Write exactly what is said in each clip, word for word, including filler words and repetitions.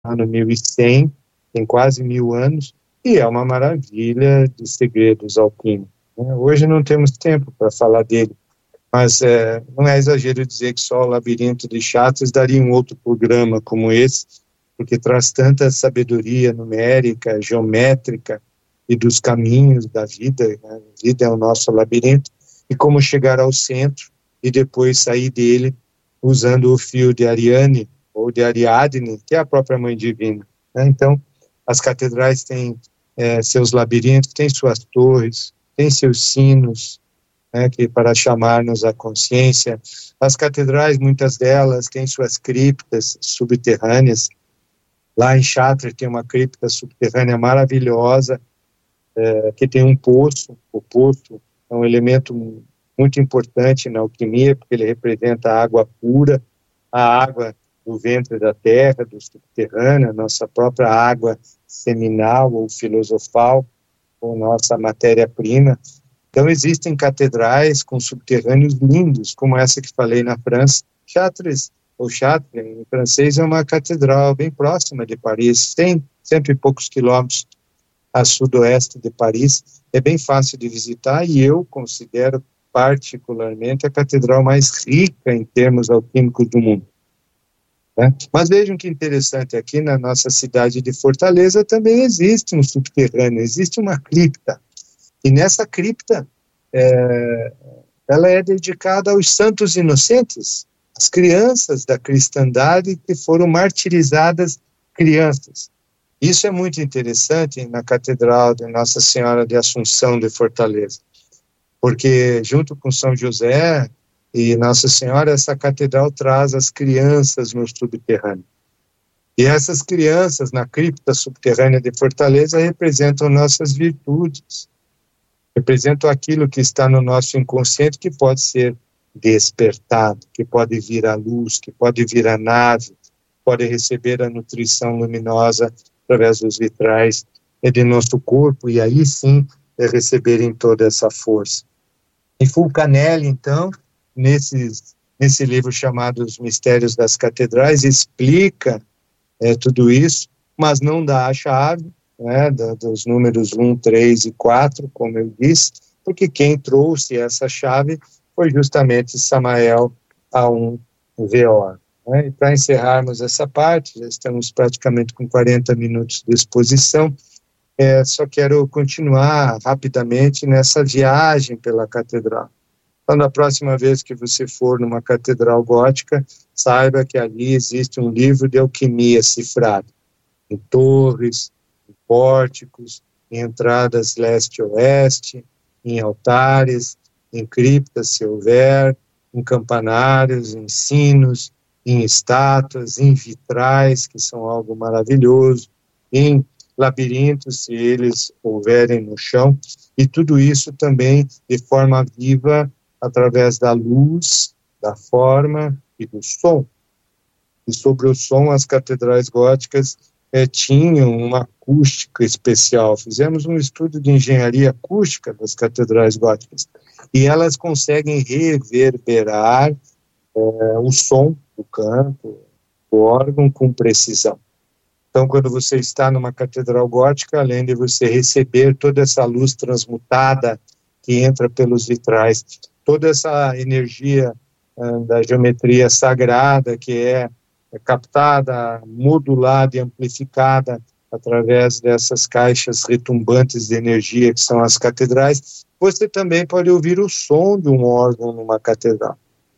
ano mil e cem, tem quase mil anos, e é uma maravilha de segredos alquímicos, né? Hoje não temos tempo para falar dele, mas é, não é exagero dizer que só o Labirinto de Chartres daria um outro programa como esse, porque traz tanta sabedoria numérica, geométrica e dos caminhos da vida, né? A vida é o nosso labirinto, e como chegar ao centro e depois sair dele usando o fio de Ariane, ou de Ariadne, que é a própria Mãe Divina, né? Então, as catedrais têm é, seus labirintos, têm suas torres, têm seus sinos, né, que para chamar-nos à consciência. As catedrais, muitas delas, têm suas criptas subterrâneas. Lá em Chartres tem uma cripta subterrânea maravilhosa, é, que tem um poço. O poço é um elemento muito importante na alquimia, porque ele representa a água pura, a água do ventre da terra, do subterrâneo, a nossa própria água seminal ou filosofal, ou nossa matéria-prima. Então existem catedrais com subterrâneos lindos, como essa que falei na França. Chartres, ou Chartres, em francês, é uma catedral bem próxima de Paris, tem cento e poucos quilômetros a sudoeste de Paris, é bem fácil de visitar, e eu considero particularmente a catedral mais rica em termos alquímicos do mundo, né? Mas vejam que interessante, aqui na nossa cidade de Fortaleza também existe um subterrâneo, existe uma cripta, e nessa cripta é, ela é dedicada aos santos inocentes, as crianças da cristandade que foram martirizadas crianças. Isso é muito interessante na Catedral de Nossa Senhora de Assunção de Fortaleza, porque junto com São José e Nossa Senhora, essa catedral traz as crianças no subterrâneo. E essas crianças na cripta subterrânea de Fortaleza representam nossas virtudes, representam aquilo que está no nosso inconsciente que pode ser despertado, que pode vir à luz, que pode vir à nave, pode receber a nutrição luminosa através dos vitrais de nosso corpo, e aí sim é receberem toda essa força. E Fulcanelli, então, nesses, nesse livro chamado Os Mistérios das Catedrais, explica é, tudo isso, mas não dá a chave, né, da, dos números um, três e quatro, como eu disse, porque quem trouxe essa chave foi justamente Samael Aum Weor. Né? E para encerrarmos essa parte, já estamos praticamente com quarenta minutos de exposição, é, só quero continuar rapidamente nessa viagem pela catedral. Então, na próxima vez que você for numa catedral gótica, saiba que ali existe um livro de alquimia cifrado, em torres, em pórticos, em entradas leste-oeste, em altares, em criptas, se houver, em campanários, em sinos, em estátuas, em vitrais, que são algo maravilhoso, em labirintos, se eles houverem no chão, e tudo isso também de forma viva, através da luz, da forma e do som. E sobre o som, as catedrais góticas eh, tinham uma acústica especial. Fizemos um estudo de engenharia acústica das catedrais góticas, e elas conseguem reverberar eh, o som do canto, do órgão, com precisão. Então, quando você está numa catedral gótica, além de você receber toda essa luz transmutada que entra pelos vitrais, toda essa energia uh, da geometria sagrada que é, é captada, modulada e amplificada através dessas caixas retumbantes de energia que são as catedrais, você também pode ouvir o som de um órgão numa catedral.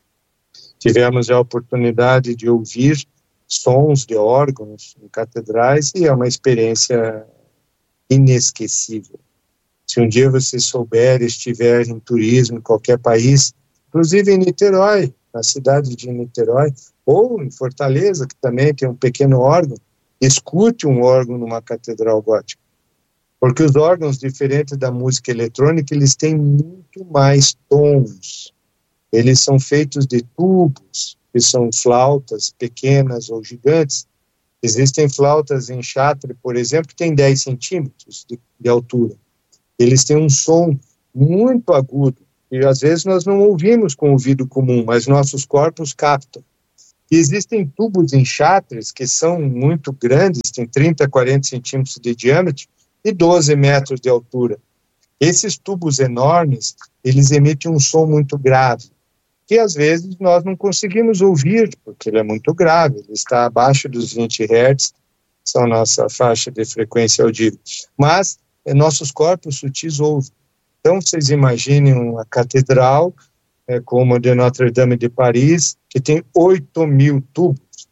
Tivemos a oportunidade de ouvir sons de órgãos em catedrais, e é uma experiência inesquecível. Se um dia você souber, estiver em turismo em qualquer país, inclusive em Niterói, na cidade de Niterói, ou em Fortaleza, que também tem um pequeno órgão, escute um órgão numa catedral gótica. Porque os órgãos, diferentes da música eletrônica, eles têm muito mais tons. Eles são feitos de tubos, que são flautas pequenas ou gigantes. Existem flautas em Chartres, por exemplo, que têm dez centímetros de, de altura. Eles têm um som muito agudo, e às vezes nós não ouvimos com o ouvido comum, mas nossos corpos captam. E existem tubos em cháteres que são muito grandes, tem trinta, quarenta centímetros de diâmetro e doze metros de altura. Esses tubos enormes, eles emitem um som muito grave, que às vezes nós não conseguimos ouvir, porque ele é muito grave, ele está abaixo dos vinte hertz, são nossa faixa de frequência audível. Mas eh, nossos corpos sutis ouvem. Então, vocês imaginem uma catedral, é, como a de Notre-Dame de Paris, que tem oito mil tubos,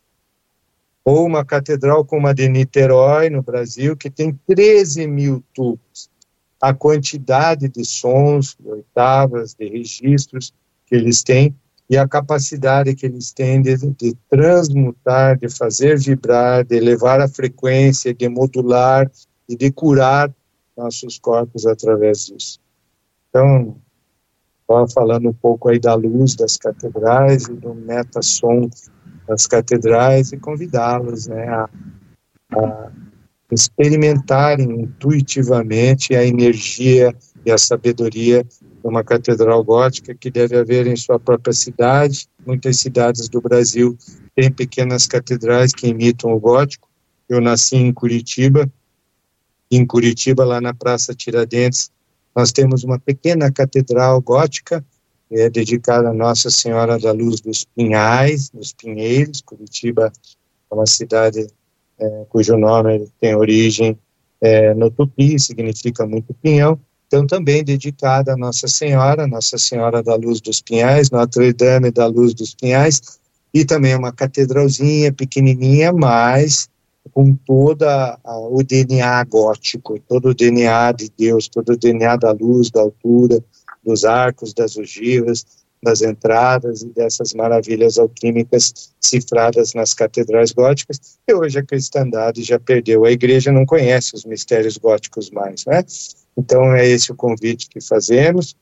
ou uma catedral como a de Niterói, no Brasil, que tem treze mil tubos. A quantidade de sons, de oitavas, de registros que eles têm, e a capacidade que eles têm de, de transmutar, de fazer vibrar, de elevar a frequência, de modular e de curar nossos corpos através disso. Então, estava falando um pouco aí da luz das catedrais e do metasom das catedrais e convidá-los, né, a, a experimentarem intuitivamente a energia e a sabedoria de uma catedral gótica que deve haver em sua própria cidade. Muitas cidades do Brasil têm pequenas catedrais que imitam o gótico. Eu nasci em Curitiba. Em Curitiba, lá na Praça Tiradentes, nós temos uma pequena catedral gótica, que é dedicada a Nossa Senhora da Luz dos Pinhais, dos Pinheiros. Curitiba é uma cidade é, cujo nome tem origem é, no tupi, significa muito pinhão. Então, também dedicada a Nossa Senhora, Nossa Senhora da Luz dos Pinhais, Notre-Dame da Luz dos Pinhais, e também uma catedralzinha pequenininha, mas com todo o D N A gótico, todo o D N A de Deus, todo o D N A da luz, da altura, dos arcos, das ogivas, das entradas e dessas maravilhas alquímicas cifradas nas catedrais góticas. E hoje a cristandade já perdeu, a igreja não conhece os mistérios góticos mais, né? Então é esse o convite que fazemos.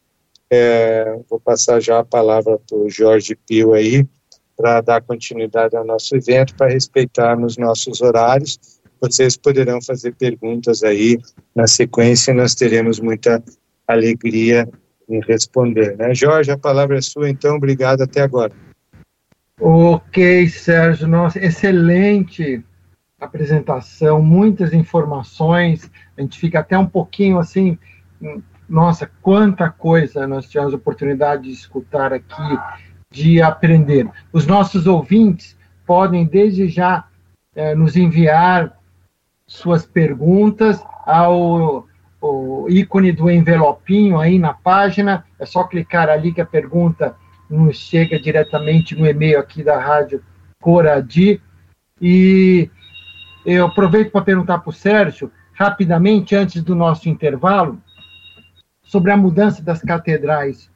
É, vou passar já a palavra para o Jorge Pio aí, para dar continuidade ao nosso evento, para respeitarmos nossos horários. Vocês poderão fazer perguntas aí na sequência e nós teremos muita alegria em responder, né? Jorge, a palavra é sua, então, obrigado até agora. Ok, Sérgio, nossa, excelente apresentação, muitas informações, a gente fica até um pouquinho assim, nossa, quanta coisa nós tivemos a oportunidade de escutar aqui, de aprender. Os nossos ouvintes podem desde já eh, nos enviar suas perguntas ao, ao ícone do envelopinho aí na página, é só clicar ali que a pergunta nos chega diretamente no e-mail aqui da Rádio Coradi. E eu aproveito para perguntar para o Sérgio, rapidamente, antes do nosso intervalo, sobre a mudança das catedrais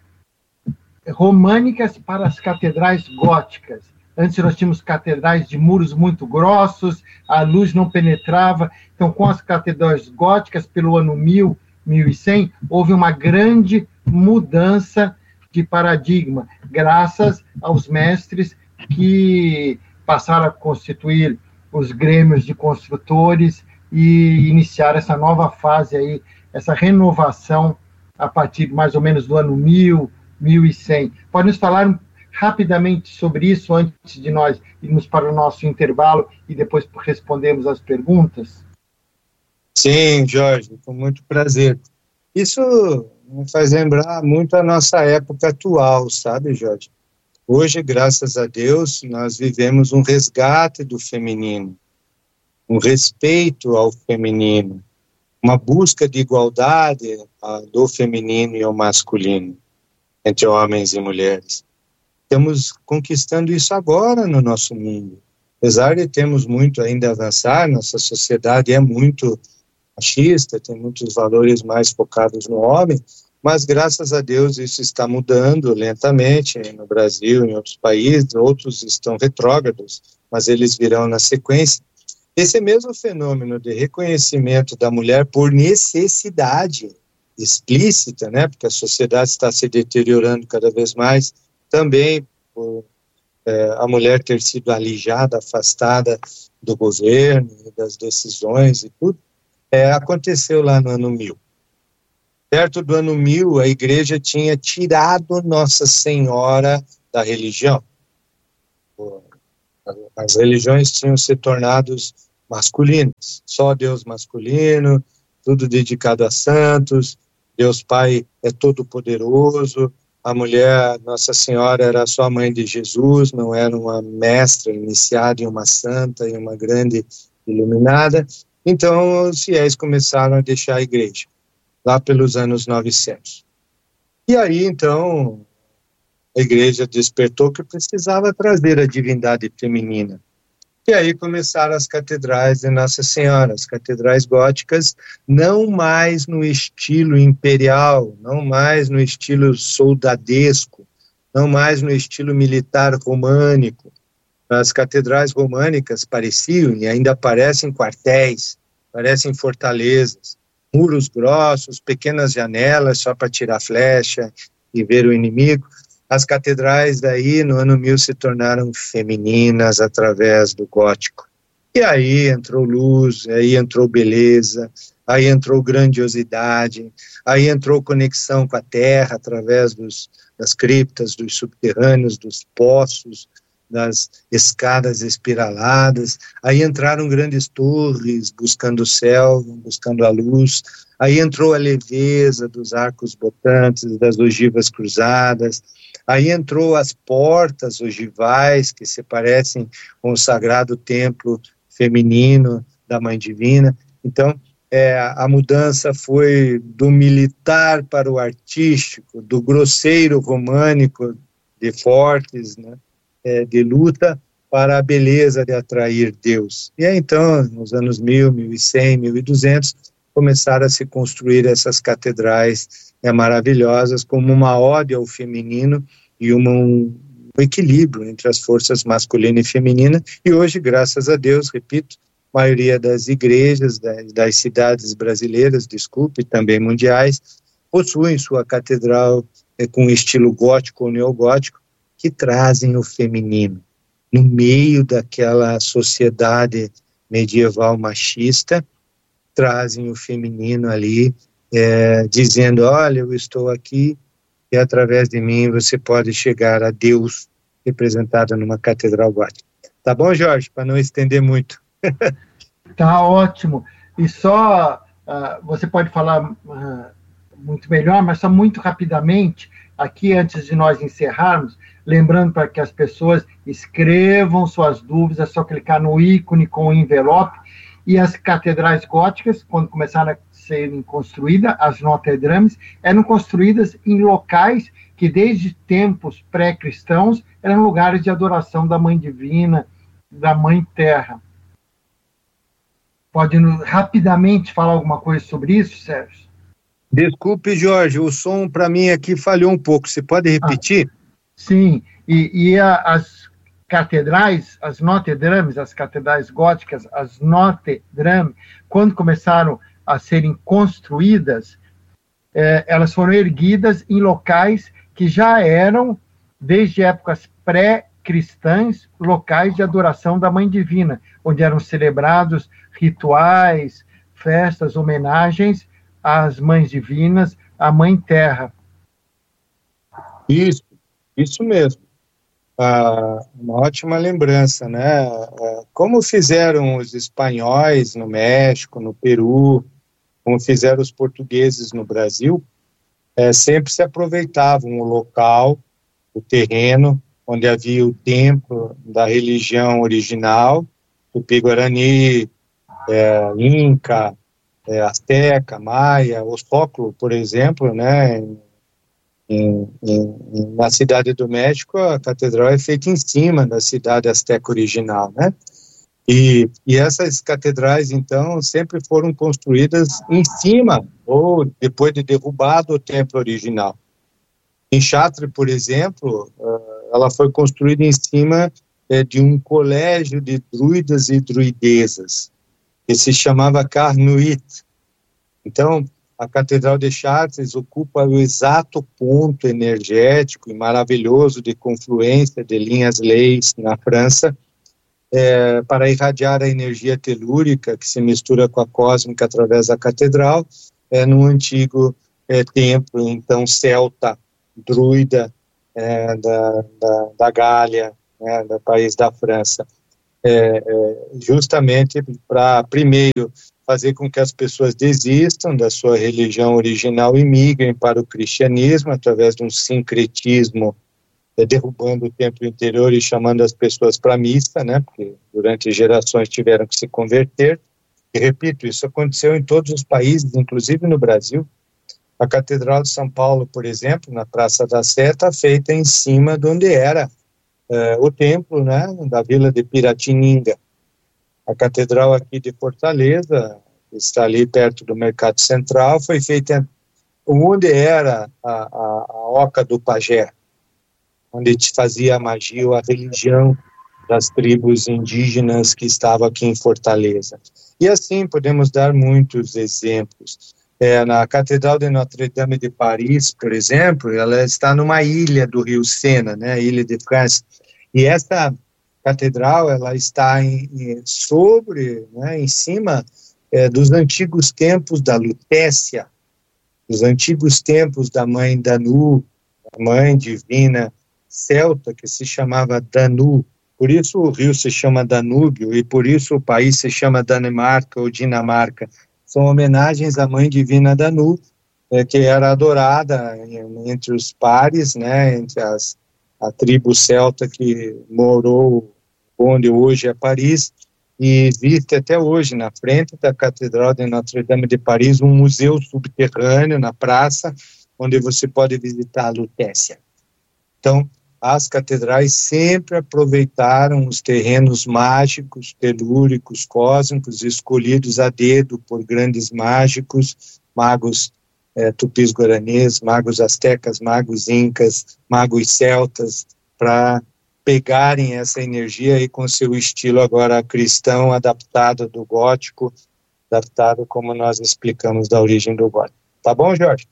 românicas para as catedrais góticas. Antes nós tínhamos catedrais de muros muito grossos, a luz não penetrava. Então, com as catedrais góticas, pelo ano mil, mil e cem, houve uma grande mudança de paradigma, graças aos mestres que passaram a constituir os grêmios de construtores e iniciar essa nova fase aí, essa renovação a partir mais ou menos do ano mil, mil e cem. Pode nos falar rapidamente sobre isso antes de nós irmos para o nosso intervalo e depois respondemos as perguntas? Sim, Jorge, com muito prazer. Isso me faz lembrar muito a nossa época atual, sabe, Jorge? Hoje, graças a Deus, nós vivemos um resgate do feminino, um respeito ao feminino, uma busca de igualdade uh, do feminino e ao masculino, entre homens e mulheres. Estamos conquistando isso agora no nosso mundo. Apesar de termos muito ainda a avançar, nossa sociedade é muito machista, tem muitos valores mais focados no homem, mas graças a Deus isso está mudando lentamente no Brasil, em outros países, outros estão retrógrados, mas eles virão na sequência. Esse mesmo fenômeno de reconhecimento da mulher por necessidade explícita, né, porque a sociedade está se deteriorando cada vez mais, também por é, a mulher ter sido alijada, afastada do governo, das decisões e tudo, é, aconteceu lá no ano mil. Perto do ano mil, a igreja tinha tirado Nossa Senhora da religião. As religiões tinham se tornado masculinas, só Deus masculino, tudo dedicado a santos, Deus Pai é todo poderoso, a mulher, Nossa Senhora, era só a mãe de Jesus, não era uma mestra iniciada em uma santa e uma grande iluminada. Então os fiéis começaram a deixar a igreja, lá pelos anos novecentos. E aí então a igreja despertou que precisava trazer a divindade feminina. E aí começaram as catedrais de Nossa Senhora, as catedrais góticas, não mais no estilo imperial, não mais no estilo soldadesco, não mais no estilo militar românico. As catedrais românicas pareciam, e ainda parecem quartéis, parecem fortalezas, muros grossos, pequenas janelas só para tirar flecha e ver o inimigo. As catedrais daí, no ano mil, se tornaram femininas através do gótico. E aí entrou luz, aí entrou beleza, aí entrou grandiosidade, aí entrou conexão com a terra através dos, das criptas, dos subterrâneos, dos poços, das escadas espiraladas. Aí entraram grandes torres buscando o céu, buscando a luz. Aí entrou a leveza dos arcos botantes, das ogivas cruzadas. Aí entrou as portas ogivais, que se parecem com o sagrado templo feminino da Mãe Divina. Então, é, a mudança foi do militar para o artístico, do grosseiro românico de fortes, né, é, de luta, para a beleza de atrair Deus. E aí, então, nos anos mil, mil e cem, mil e duzentos, começaram a se construir essas catedrais é, maravilhosas, como uma ode ao feminino e uma, um, um equilíbrio entre as forças masculina e feminina. E hoje, graças a Deus, repito, a maioria das igrejas das, das cidades brasileiras, desculpe, também mundiais, possuem sua catedral é, com estilo gótico ou neogótico, que trazem o feminino no meio daquela sociedade medieval machista, trazem o feminino ali, é, dizendo, olha, eu estou aqui e através de mim você pode chegar a Deus, representado numa catedral gótica. Tá bom, Jorge? Para não estender muito. Tá ótimo. E só, uh, você pode falar uh, muito melhor, mas só muito rapidamente, aqui antes de nós encerrarmos, lembrando para que as pessoas escrevam suas dúvidas, é só clicar no ícone com o envelope. E as catedrais góticas, quando começaram a serem construídas, as Notre-Dames, eram construídas em locais que desde tempos pré-cristãos eram lugares de adoração da Mãe Divina, da Mãe Terra. Pode rapidamente falar alguma coisa sobre isso, Sérgio? Desculpe, Jorge, o som para mim aqui falhou um pouco. Você pode repetir? Ah, sim, e, e a, as catedrais, as Notre-Dames, as catedrais góticas, as Notre-Dame, quando começaram a serem construídas, eh, elas foram erguidas em locais que já eram, desde épocas pré-cristãs, locais de adoração da Mãe Divina, onde eram celebrados rituais, festas, homenagens às Mães Divinas, à Mãe Terra. Isso, isso mesmo. Ah, uma ótima lembrança, né? Ah, como fizeram os espanhóis no México, no Peru, como fizeram os portugueses no Brasil, é, sempre se aproveitavam o local, o terreno, onde havia o templo da religião original, Tupi-Guarani, é, Inca, é, Azteca, Maia, Oxócolo, por exemplo, né? Em, em, na cidade do México, a catedral é feita em cima da cidade asteca original, né? E, e essas catedrais, então, sempre foram construídas em cima, ou depois de derrubado o templo original. Em Chartres, por exemplo, ela foi construída em cima de um colégio de druidas e druidesas, que se chamava Carnuit. Então, a Catedral de Chartres ocupa o exato ponto energético e maravilhoso de confluência de linhas leis na França, é, para irradiar a energia telúrica que se mistura com a cósmica através da catedral, é, no antigo é, templo, então, celta, druida, é, da, da, da Gália, né, do país da França, é, é, justamente para, primeiro, fazer com que as pessoas desistam da sua religião original e migrem para o cristianismo através de um sincretismo, é, derrubando o templo interior e chamando as pessoas para a missa, né, porque durante gerações tiveram que se converter. E repito, isso aconteceu em todos os países, inclusive no Brasil. A Catedral de São Paulo, por exemplo, na Praça da Sé, está feita em cima de onde era é, o templo, né, da Vila de Piratininga. A Catedral aqui de Fortaleza, que está ali perto do Mercado Central, foi feita onde era a, a, a Oca do Pajé, onde se fazia a magia ou a religião das tribos indígenas que estavam aqui em Fortaleza. E assim podemos dar muitos exemplos. É, na Catedral de Notre-Dame de Paris, por exemplo, ela está numa ilha do Rio Sena, né, Ilha de France, e essa catedral ela está em, em, sobre, né, em cima é, dos antigos templos da Lutécia, dos antigos templos da mãe Danu, a mãe divina celta, que se chamava Danu. Por isso o rio se chama Danúbio e por isso o país se chama Dinamarca ou Dinamarca. São homenagens à mãe divina Danu, é, que era adorada em, entre os pares, né, entre as, a tribo celta que morou onde hoje é Paris, e existe até hoje, na frente da Catedral de Notre-Dame de Paris, um museu subterrâneo na praça, onde você pode visitar a Lutécia. Então, as catedrais sempre aproveitaram os terrenos mágicos, telúricos, cósmicos, escolhidos a dedo por grandes mágicos, magos é, tupis-guaranês, magos astecas, magos incas, magos celtas, para pegarem essa energia e com seu estilo agora cristão, adaptado do gótico, adaptado como nós explicamos da origem do gótico. Tá bom, Jorge?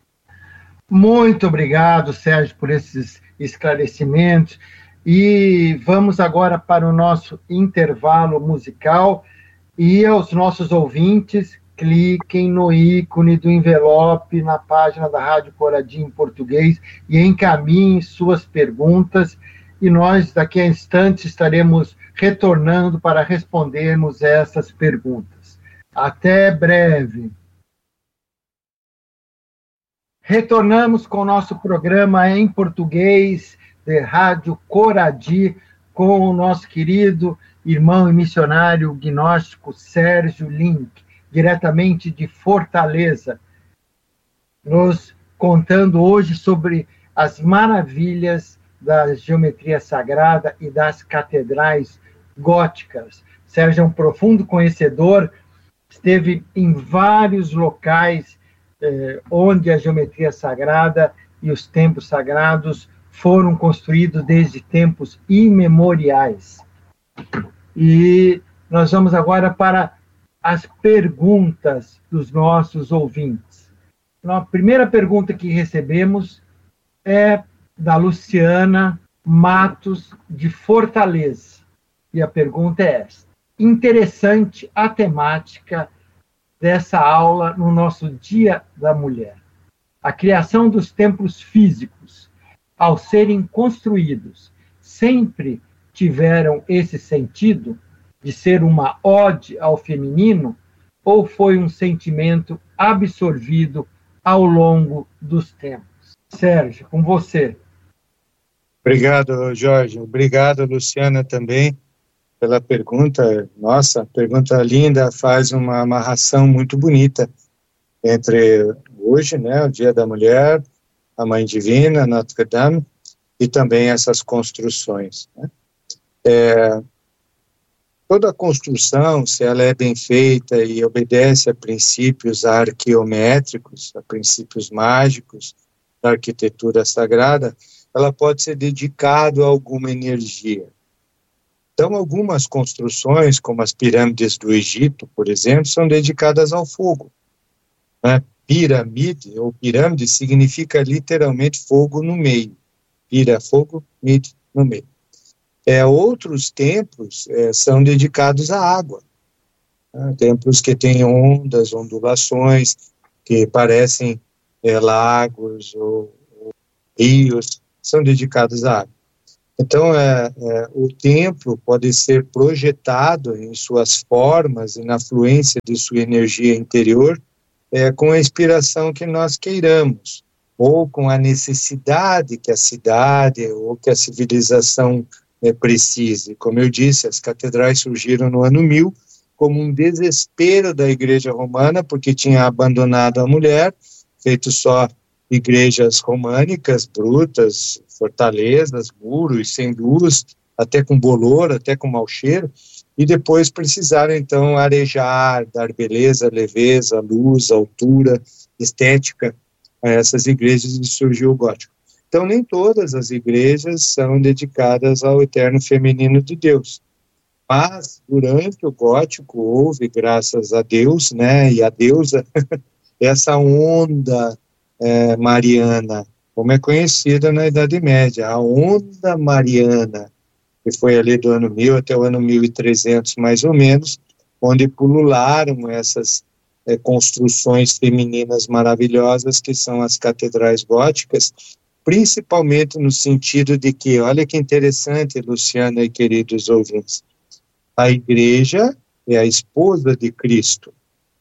Muito obrigado, Sérgio, por esses esclarecimentos. E vamos agora para o nosso intervalo musical. E aos nossos ouvintes, cliquem no ícone do envelope na página da Rádio Coradi em português e encaminhem suas perguntas. E nós, daqui a instantes, estaremos retornando para respondermos essas perguntas. Até breve. Retornamos com o nosso programa em português de Rádio Coradi com o nosso querido irmão e missionário gnóstico Sérgio Link, diretamente de Fortaleza, nos contando hoje sobre as maravilhas da geometria sagrada e das catedrais góticas. Sérgio é um profundo conhecedor, esteve em vários locais eh, onde a geometria sagrada e os templos sagrados foram construídos desde tempos imemoriais. E nós vamos agora para as perguntas dos nossos ouvintes. Então, a primeira pergunta que recebemos é da Luciana Matos, de Fortaleza. E a pergunta é esta: interessante a temática dessa aula no nosso Dia da Mulher. A criação dos templos físicos, ao serem construídos, sempre tiveram esse sentido de ser uma ode ao feminino, ou foi um sentimento absorvido ao longo dos tempos? Sérgio, com você. Obrigado, Jorge. Obrigado, Luciana, também, pela pergunta. Nossa, pergunta linda, faz uma amarração muito bonita entre hoje, né, o Dia da Mulher, a Mãe Divina, Notre Dame, e também essas construções, né? É, toda construção, se ela é bem feita e obedece a princípios arqueométricos, a princípios mágicos da arquitetura sagrada, ela pode ser dedicada a alguma energia. Então, algumas construções, como as pirâmides do Egito, por exemplo, são dedicadas ao fogo, né? Piramide, ou pirâmide, significa literalmente fogo no meio. Pira, fogo, mide, no meio. É, outros templos é, são dedicados à água. Né? Templos que têm ondas, ondulações, que parecem é, lagos ou, ou rios, são dedicados à água. Então, é, é, o templo pode ser projetado em suas formas e na fluência de sua energia interior, é, com a inspiração que nós queiramos, ou com a necessidade que a cidade ou que a civilização é, precise. Como eu disse, as catedrais surgiram no ano mil como um desespero da Igreja Romana, porque tinha abandonado a mulher, feito só igrejas românicas, brutas, fortalezas, muros, sem luz, até com bolor, até com mau cheiro, e depois precisaram, então, arejar, dar beleza, leveza, luz, altura, estética a essas igrejas, e surgiu o gótico. Então, nem todas as igrejas são dedicadas ao eterno feminino de Deus, mas durante o gótico houve, graças a Deus, né, e a deusa, essa onda É, mariana, como é conhecida na Idade Média, a onda mariana, que foi ali do ano mil até o ano mil e trezentos, mais ou menos, onde pulularam essas é, construções femininas maravilhosas, que são as catedrais góticas, principalmente no sentido de que, olha que interessante, Luciana e queridos ouvintes, a igreja é a esposa de Cristo,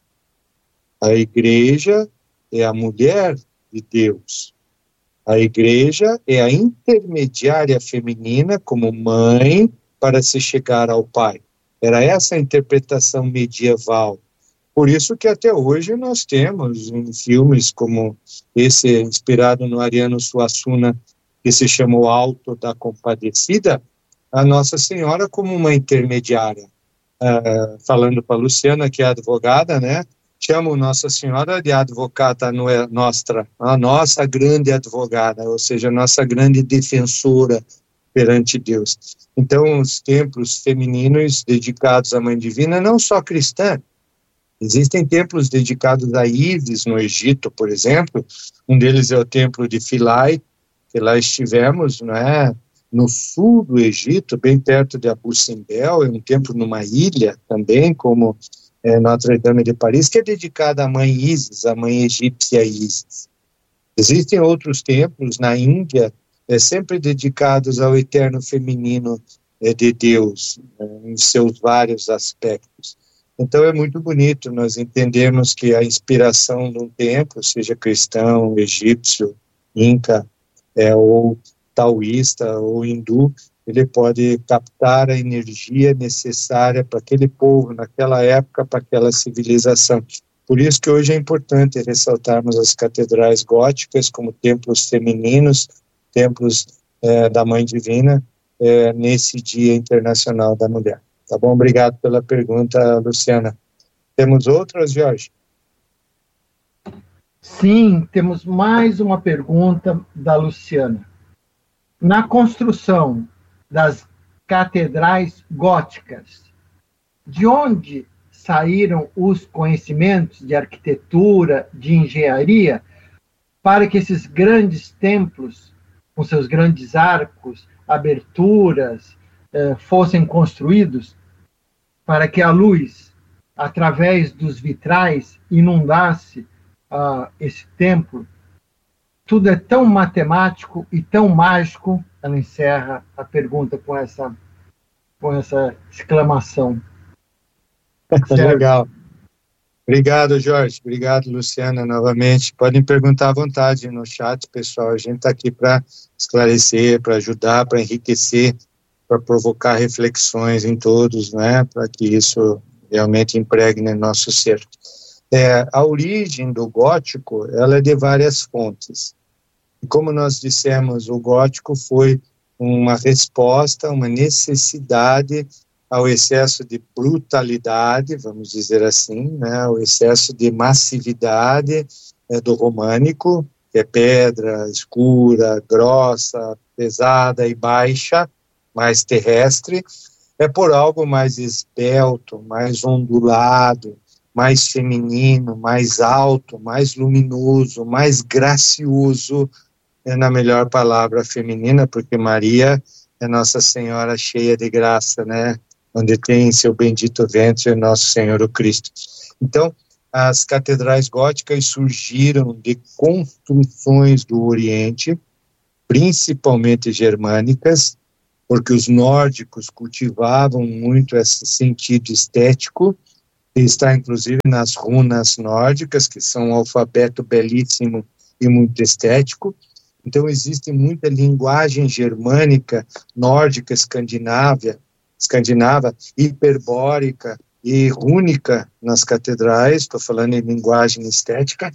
a igreja é a mulher de Deus. A igreja é a intermediária feminina como mãe para se chegar ao Pai. Era essa a interpretação medieval. Por isso que até hoje nós temos em filmes como esse inspirado no Ariano Suassuna, que se chamou Alto da Compadecida, a Nossa Senhora como uma intermediária. Uh, falando para a Luciana, que é advogada, né? Chamo Nossa Senhora de advocata nostra, a nossa grande advogada, ou seja, a nossa grande defensora perante Deus. Então, os templos femininos dedicados à Mãe Divina, não só cristã, existem templos dedicados a Ísis no Egito, por exemplo, um deles é o templo de Philae, que lá estivemos, não é? No sul do Egito, bem perto de Abu Simbel, é um templo numa ilha também, como É, Notre-Dame de Paris, que é dedicada à mãe Ísis, à mãe egípcia Ísis. Existem outros templos na Índia, é, sempre dedicados ao eterno feminino é, de Deus, é, em seus vários aspectos. Então é muito bonito nós entendermos que a inspiração de um templo, seja cristão, egípcio, inca, é, ou taoísta, ou hindu, ele pode captar a energia necessária para aquele povo, naquela época, para aquela civilização. Por isso que hoje é importante ressaltarmos as catedrais góticas como templos femininos, templos é, da Mãe Divina, é, nesse Dia Internacional da Mulher. Tá bom? Obrigado pela pergunta, Luciana. Temos outras, Jorge? Sim, temos mais uma pergunta da Luciana. Na construção das catedrais góticas, de onde saíram os conhecimentos de arquitetura, de engenharia, para que esses grandes templos, com seus grandes arcos, aberturas, eh, fossem construídos, para que a luz, através dos vitrais, inundasse uh, esse templo? Tudo é tão matemático e tão mágico. Ela encerra a pergunta com essa, com essa exclamação. Legal. Obrigado, Jorge. Obrigado, Luciana, novamente. Podem perguntar à vontade no chat, pessoal. A gente está aqui para esclarecer, para ajudar, para enriquecer, para provocar reflexões em todos, né? Para que isso realmente impregne nosso ser. É, a origem do gótico, ela é de várias fontes. E como nós dissemos, o gótico foi uma resposta, uma necessidade ao excesso de brutalidade, vamos dizer assim, né, ao excesso de massividade é, do românico, que é pedra escura, grossa, pesada e baixa, mais terrestre, é por algo mais esbelto, mais ondulado, mais feminino, mais alto, mais luminoso, mais gracioso, é na melhor palavra feminina, porque Maria é Nossa Senhora cheia de graça, né? Onde tem seu bendito ventre Nosso Senhor o Cristo. Então, as catedrais góticas surgiram de construções do Oriente, principalmente germânicas, porque os nórdicos cultivavam muito esse sentido estético, que está inclusive nas runas nórdicas, que são um alfabeto belíssimo e muito estético. Então existe muita linguagem germânica, nórdica, escandinávia, escandinava, hiperbórica e rúnica nas catedrais, estou falando em linguagem estética,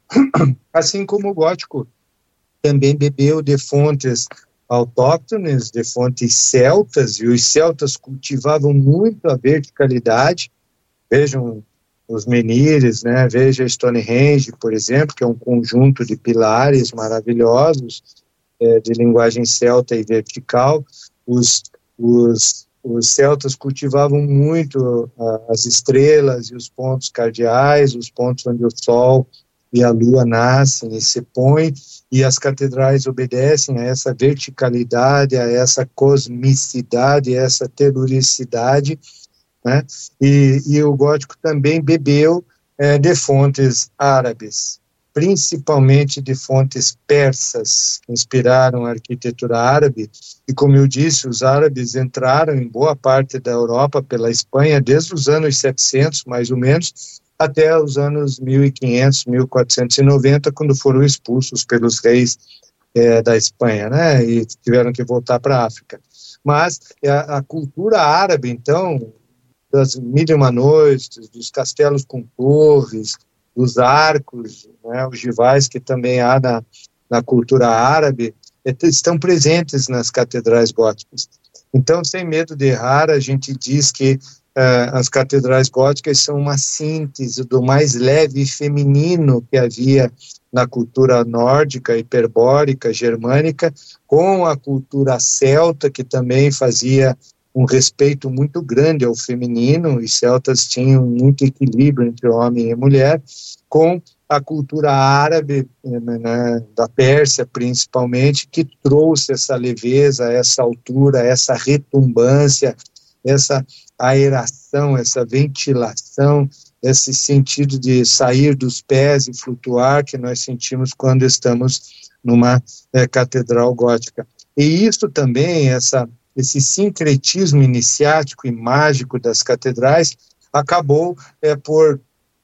assim como o gótico também bebeu de fontes autóctones, de fontes celtas, e os celtas cultivavam muito a verticalidade. Vejam os menires, né? Veja Stonehenge, por exemplo, que é um conjunto de pilares maravilhosos, é, de linguagem celta e vertical. Os, os, os celtas cultivavam muito uh, as estrelas e os pontos cardeais, os pontos onde o sol e a lua nascem e se põem, e as catedrais obedecem a essa verticalidade, a essa cosmicidade, a essa teluricidade, né? E, e o gótico também bebeu é, de fontes árabes, principalmente de fontes persas, que inspiraram a arquitetura árabe, e como eu disse, os árabes entraram em boa parte da Europa pela Espanha desde os anos setecentos, mais ou menos, até os anos mil e quinhentos, mil quatrocentos e noventa, quando foram expulsos pelos reis é, da Espanha, né, e tiveram que voltar para a África. Mas a, a cultura árabe, então, das mil e uma noites, dos castelos com torres, dos arcos, né, ogivais que também há na, na cultura árabe, estão presentes nas catedrais góticas. Então, sem medo de errar, a gente diz que uh, as catedrais góticas são uma síntese do mais leve e feminino que havia na cultura nórdica, hiperbórica, germânica, com a cultura celta, que também fazia um respeito muito grande ao feminino, os celtas tinham muito equilíbrio entre homem e mulher, com a cultura árabe, né, da Pérsia principalmente, que trouxe essa leveza, essa altura, essa retumbância, essa aeração, essa ventilação, esse sentido de sair dos pés e flutuar que nós sentimos quando estamos numa é, catedral gótica. E isso também, essa esse sincretismo iniciático e mágico das catedrais acabou é, por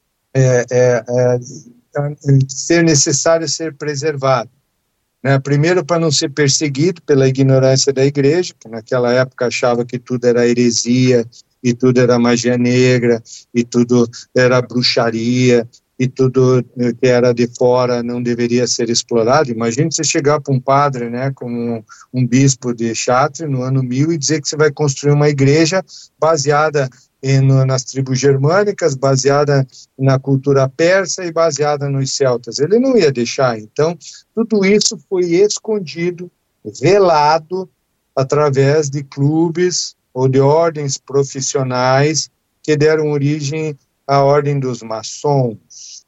é, é, é, ser necessário ser preservado. Né? Primeiro, para não ser perseguido pela ignorância da igreja, que naquela época achava que tudo era heresia, e tudo era magia negra, e tudo era bruxaria, e tudo que era de fora não deveria ser explorado. Imagine você chegar para um padre, né, como um, um bispo de Chartres, no ano mil, e dizer que você vai construir uma igreja baseada em, no, nas tribos germânicas, baseada na cultura persa e baseada nos celtas. Ele não ia deixar. Então, tudo isso foi escondido, velado, através de clubes ou de ordens profissionais que deram origem à ordem dos maçons.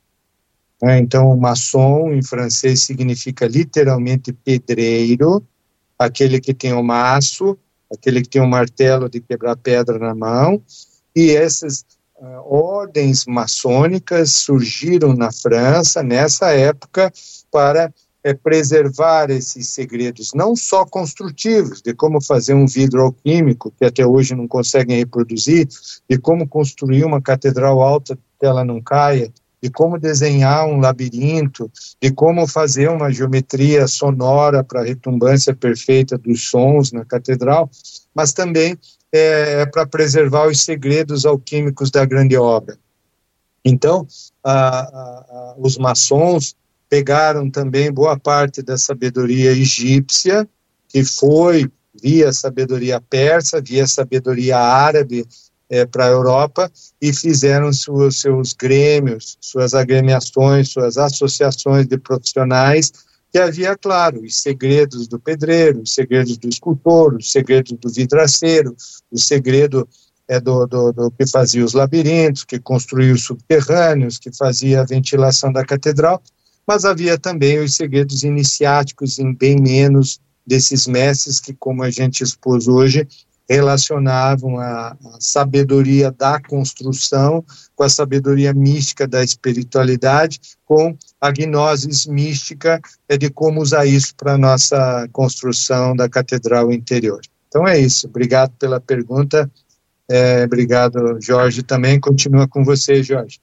Então, maçom, em francês, significa literalmente pedreiro, aquele que tem o maço, aquele que tem o martelo de quebrar pedra na mão, e essas uh, ordens maçônicas surgiram na França, nessa época, para é, preservar esses segredos, não só construtivos, de como fazer um vidro alquímico, que até hoje não conseguem reproduzir, de como construir uma catedral alta que ela não caia, de como desenhar um labirinto, de como fazer uma geometria sonora para a retumbância perfeita dos sons na catedral, mas também é, é para preservar os segredos alquímicos da grande obra. Então, a, a, a, os maçons pegaram também boa parte da sabedoria egípcia, que foi via sabedoria persa, via sabedoria árabe, É, para a Europa, e fizeram seus, seus grêmios, suas agremiações, suas associações de profissionais, que havia, claro, os segredos do pedreiro, os segredos do escultor, os segredos do vidraceiro, o segredo é, do, do, do que fazia os labirintos, que construía os subterrâneos, que fazia a ventilação da catedral, mas havia também os segredos iniciáticos em bem menos desses mestres que, como a gente expôs hoje, relacionavam a, a sabedoria da construção com a sabedoria mística da espiritualidade, com a gnosis mística é de como usar isso para a nossa construção da catedral interior. Então é isso, obrigado pela pergunta, é, obrigado, Jorge, também, continua com você, Jorge.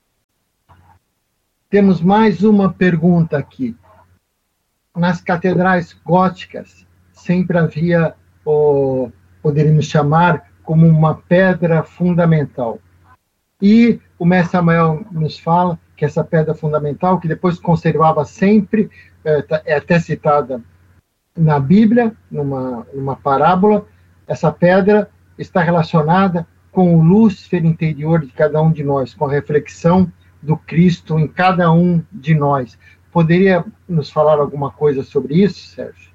Temos mais uma pergunta aqui. Nas catedrais góticas, sempre havia, o, poderíamos chamar, como uma pedra fundamental. E o mestre Samael nos fala que essa pedra fundamental, que depois conservava sempre, é até citada na Bíblia, numa, numa parábola, essa pedra está relacionada com o Lúcifer interior de cada um de nós, com a reflexão do Cristo em cada um de nós. Poderia nos falar alguma coisa sobre isso, Sérgio?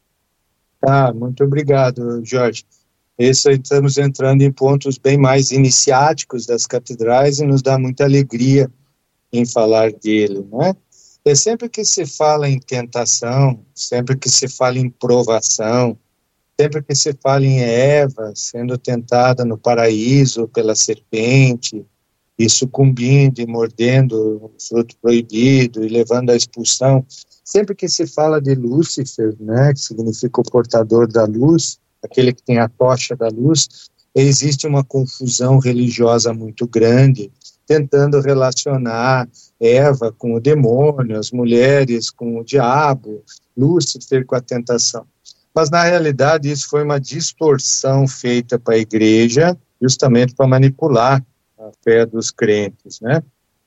Ah, muito obrigado, Jorge. Esse, estamos entrando em pontos bem mais iniciáticos das catedrais e nos dá muita alegria em falar dele, né? É sempre que se fala em tentação, sempre que se fala em provação, sempre que se fala em Eva sendo tentada no paraíso pela serpente, e sucumbindo e mordendo o fruto proibido e levando à expulsão, sempre que se fala de Lúcifer, né, que significa o portador da luz, aquele que tem a tocha da luz, existe uma confusão religiosa muito grande, tentando relacionar Eva com o demônio, as mulheres com o diabo, Lúcifer com a tentação. Mas, na realidade, isso foi uma distorção feita para a igreja, justamente para manipular a fé dos crentes, né?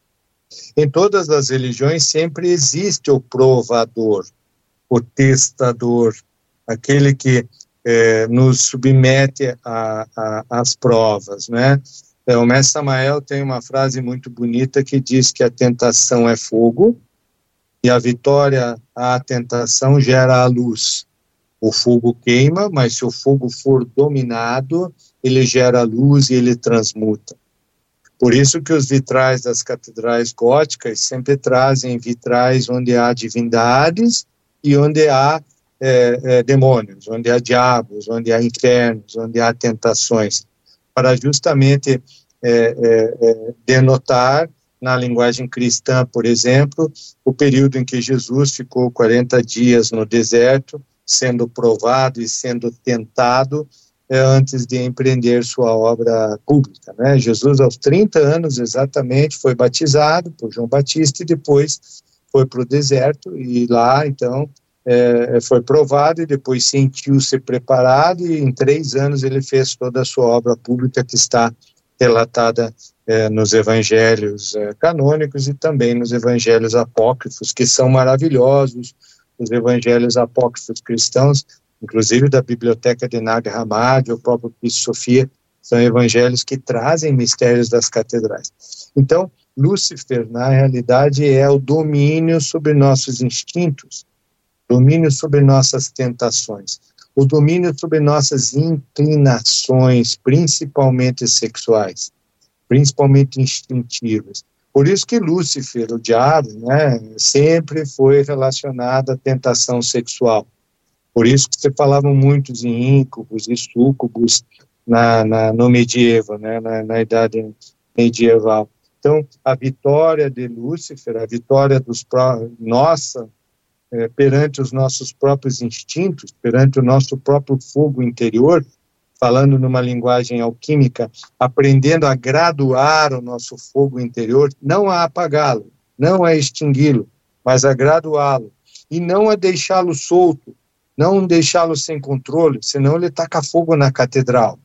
Em todas as religiões sempre existe o provador, o testador, aquele que eh, nos submete às provas, né? O mestre Samael tem uma frase muito bonita que diz que a tentação é fogo e a vitória à tentação gera a luz. O fogo queima, mas se o fogo for dominado, ele gera luz e ele transmuta. Por isso que os vitrais das catedrais góticas sempre trazem vitrais onde há divindades e onde há é, é, demônios, onde há diabos, onde há infernos, onde há tentações, para justamente é, é, é, denotar, na linguagem cristã, por exemplo, o período em que Jesus ficou quarenta dias no deserto, sendo provado e sendo tentado, é, antes de empreender sua obra pública, né? Jesus, aos trinta anos exatamente, foi batizado por João Batista e depois foi para o deserto e lá, então, é, foi provado e depois sentiu-se preparado e em três anos ele fez toda a sua obra pública que está relatada é, nos evangelhos é, canônicos e também nos evangelhos apócrifos, que são maravilhosos, os evangelhos apócrifos cristãos, inclusive da biblioteca de Nag Hammadi, o próprio Cristo Sofia, são evangelhos que trazem mistérios das catedrais. Então, Lúcifer, na realidade, é o domínio sobre nossos instintos, domínio sobre nossas tentações, o domínio sobre nossas inclinações, principalmente sexuais, principalmente instintivas. Por isso que Lúcifer, o diabo, né, sempre foi relacionado à tentação sexual. Por isso que se falavam muitos em íncubos e súcubos na, na, no medieval, né, na, na idade medieval. Então, a vitória de Lúcifer, a vitória dos pró- nossa, é, perante os nossos próprios instintos, perante o nosso próprio fogo interior, falando numa linguagem alquímica, aprendendo a graduar o nosso fogo interior, não a apagá-lo, não a extingui-lo, mas a graduá-lo, e não a deixá-lo solto, não deixá-lo sem controle, senão ele taca fogo na catedral,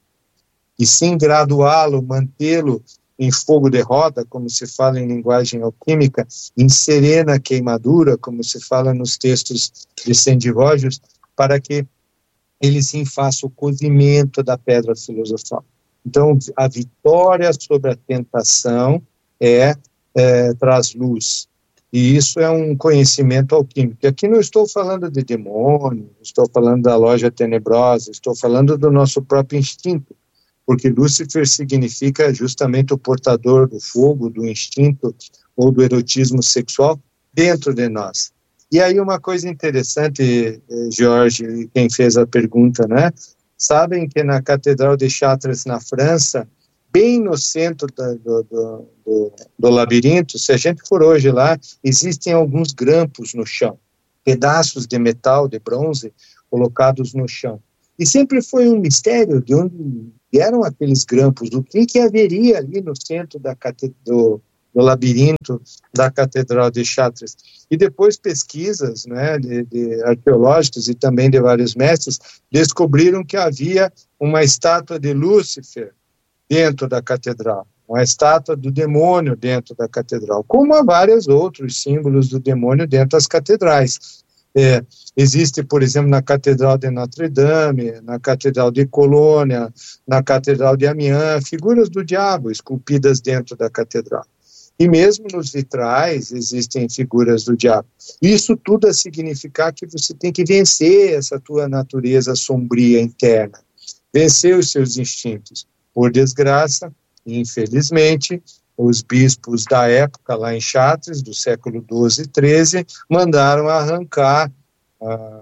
e sim graduá-lo, mantê-lo em fogo de roda, como se fala em linguagem alquímica, em serena queimadura, como se fala nos textos de Sandy Rogers, para que ele sim faça o cozimento da pedra filosofal. Então, a vitória sobre a tentação é, é, traz luz. E isso é um conhecimento alquímico. Aqui não estou falando de demônio, estou falando da loja tenebrosa, estou falando do nosso próprio instinto, porque Lúcifer significa justamente o portador do fogo, do instinto ou do erotismo sexual dentro de nós. E aí uma coisa interessante, Jorge, quem fez a pergunta, né? Sabem que na Catedral de Chartres, na França, bem no centro da, do, do, do, do labirinto, se a gente for hoje lá, existem alguns grampos no chão, pedaços de metal, de bronze, colocados no chão. E sempre foi um mistério de onde vieram aqueles grampos, o que, que haveria ali no centro da do, do labirinto da Catedral de Chartres. E depois pesquisas, né, de, de arqueológicas e também de vários mestres descobriram que havia uma estátua de Lúcifer dentro da catedral, uma estátua do demônio dentro da catedral, como há vários outros símbolos do demônio dentro das catedrais. É, existe, por exemplo, na Catedral de Notre-Dame, na Catedral de Colônia, na Catedral de Amiens, figuras do diabo esculpidas dentro da catedral. E mesmo nos vitrais existem figuras do diabo. Isso tudo a significar que você tem que vencer essa tua natureza sombria interna, vencer os seus instintos. Por desgraça, infelizmente, os bispos da época, lá em Chartres, do século doze e treze, mandaram arrancar a,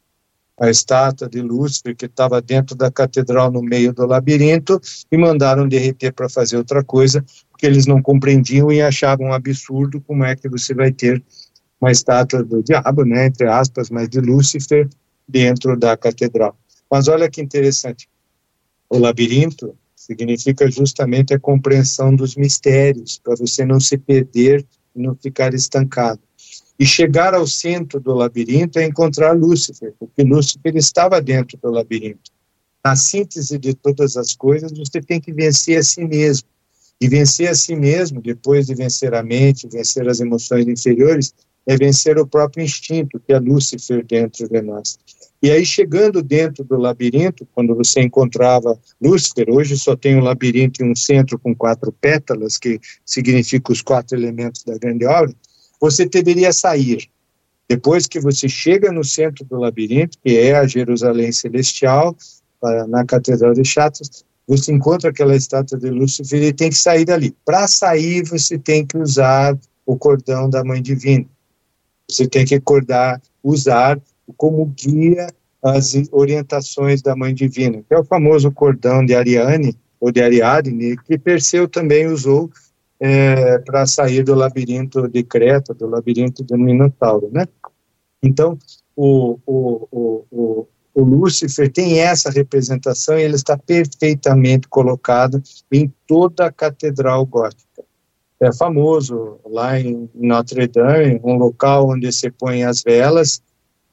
a estátua de Lúcifer, que estava dentro da catedral, no meio do labirinto, e mandaram derreter para fazer outra coisa, porque eles não compreendiam e achavam um absurdo como é que você vai ter uma estátua do diabo, né, entre aspas, mas de Lúcifer, dentro da catedral. Mas olha que interessante, o labirinto significa justamente a compreensão dos mistérios, para você não se perder e não ficar estancado. E chegar ao centro do labirinto é encontrar Lúcifer, porque Lúcifer estava dentro do labirinto. Na síntese de todas as coisas, você tem que vencer a si mesmo. E vencer a si mesmo, depois de vencer a mente, vencer as emoções inferiores, é vencer o próprio instinto, que é Lúcifer dentro de nós. E aí, chegando dentro do labirinto, quando você encontrava Lúcifer, hoje só tem um labirinto e um centro com quatro pétalas, que significa os quatro elementos da grande obra, você deveria sair. Depois que você chega no centro do labirinto, que é a Jerusalém Celestial, na Catedral de Chartres, você encontra aquela estátua de Lúcifer e tem que sair dali. Para sair, você tem que usar o cordão da Mãe Divina. Você tem que acordar, usar como guia as orientações da Mãe Divina, que é o famoso cordão de Ariane, ou de Ariadne, que Perseu também usou é, para sair do labirinto de Creta, do labirinto do Minotauro, né? Então, o, o, o, o, o Lúcifer tem essa representação e ele está perfeitamente colocado em toda a catedral gótica. É famoso lá em Notre-Dame, um local onde se põem as velas,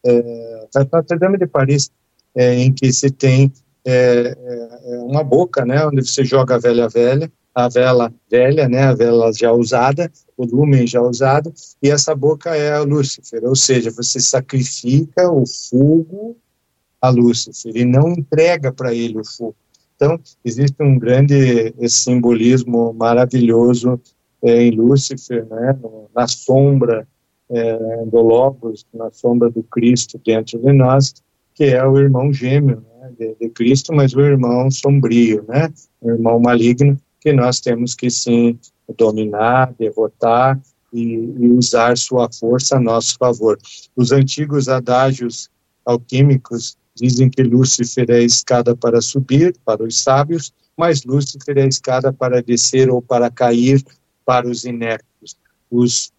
é, Notre-Dame de Paris, é, em que se tem é, é, uma boca, né, onde você joga a velha velha, a vela velha, né, a vela já usada, o lumen já usado, e essa boca é a Lúcifer, ou seja, você sacrifica o fogo a Lúcifer e não entrega para ele o fogo. Então, existe um grande simbolismo maravilhoso é, em Lúcifer, né, no, na sombra é, do Logos, na sombra do Cristo dentro de nós, que é o irmão gêmeo, né, de, de Cristo, mas o irmão sombrio, né, o irmão maligno, que nós temos que sim dominar, derrotar e, e usar sua força a nosso favor. Os antigos adágios alquímicos dizem que Lúcifer é a escada para subir, para os sábios, mas Lúcifer é a escada para descer ou para cair para os ineptos. Os,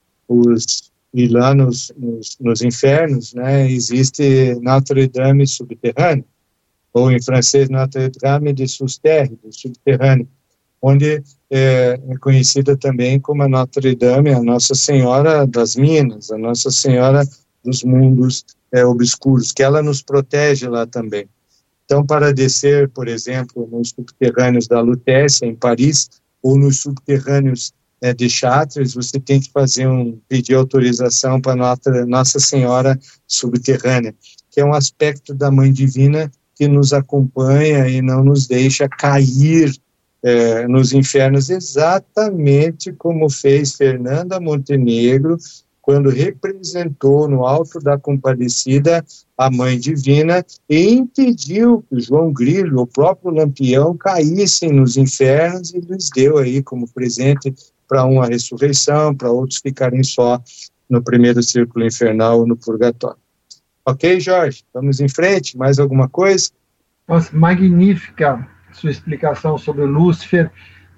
os e lá nos, nos, nos infernos, né, existe Notre-Dame subterrâneo, ou em francês Notre-Dame de Sousterre, do subterrâneo, onde é, é conhecida também como a Notre-Dame, a Nossa Senhora das Minas, a Nossa Senhora dos mundos é, obscuros, que ela nos protege lá também. Então, para descer, por exemplo, nos subterrâneos da Lutécia, em Paris, ou nos subterrâneos é, de Chartres, você tem que fazer um, pedir autorização para Nossa, Nossa Senhora subterrânea, que é um aspecto da Mãe Divina que nos acompanha e não nos deixa cair É, nos infernos, exatamente como fez Fernanda Montenegro quando representou no Alto da Compadecida a Mãe Divina e impediu que João Grilo, o próprio Lampião, caíssem nos infernos e lhes deu aí como presente para um a ressurreição, para outros ficarem só no primeiro círculo infernal ou no purgatório. Ok, Jorge? Vamos em frente? Mais alguma coisa? Nossa, magnífica sua explicação sobre o Lúcifer,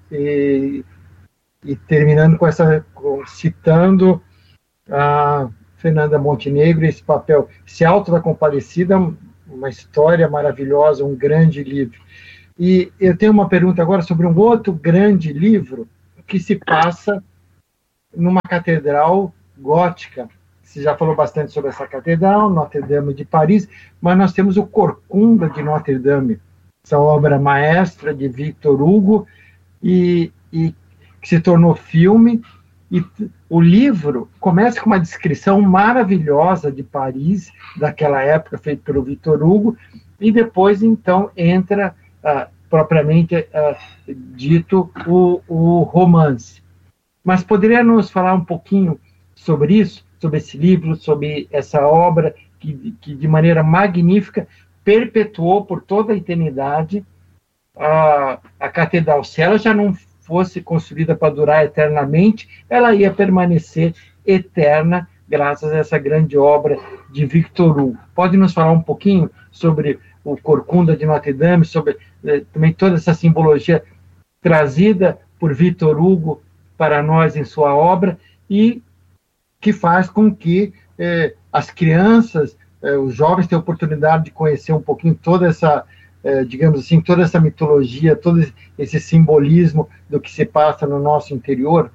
e, e terminando com essa, citando a Fernanda Montenegro, esse papel, esse Alto da Compadecida, uma história maravilhosa, um grande livro. E eu tenho uma pergunta agora sobre um outro grande livro que se passa numa catedral gótica. Você já falou bastante sobre essa catedral, Notre-Dame de Paris, mas nós temos o Corcunda de Notre-Dame, essa obra maestra de Victor Hugo, e, e que se tornou filme. E o livro começa com uma descrição maravilhosa de Paris, daquela época, feito pelo Victor Hugo, e depois, então, entra, ah, propriamente ah, dito, o, o romance. Mas poderia nos falar um pouquinho sobre isso, sobre esse livro, sobre essa obra que, que de maneira magnífica, perpetuou por toda a eternidade a, a catedral. Se ela já não fosse construída para durar eternamente, ela ia permanecer eterna, graças a essa grande obra de Victor Hugo. Pode nos falar um pouquinho sobre o Corcunda de Notre-Dame, sobre eh, também toda essa simbologia trazida por Victor Hugo para nós em sua obra, e que faz com que eh, as crianças, eh, os jovens tenham oportunidade de conhecer um pouquinho toda essa, eh, digamos assim, toda essa mitologia, todo esse simbolismo do que se passa no nosso interior?